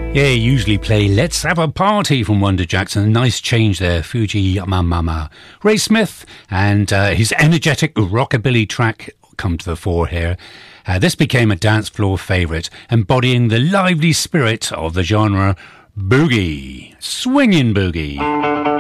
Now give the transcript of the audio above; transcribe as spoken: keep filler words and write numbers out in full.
Yeah, usually play Let's Have a Party from Wonder Jackson. A nice change there, Fuji Mama. Ray Smith and uh, his energetic rockabilly track come to the fore here. Uh, this became a dance floor favourite, embodying the lively spirit of the genre boogie, swinging boogie.